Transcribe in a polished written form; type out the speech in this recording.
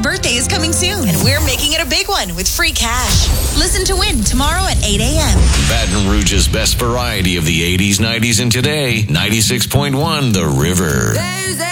birthday is coming soon, and we're making it a big one with free cash. Listen to win tomorrow at 8 a.m. Baton Rouge's best variety of the 80s, 90s, and today. 96.1 The River.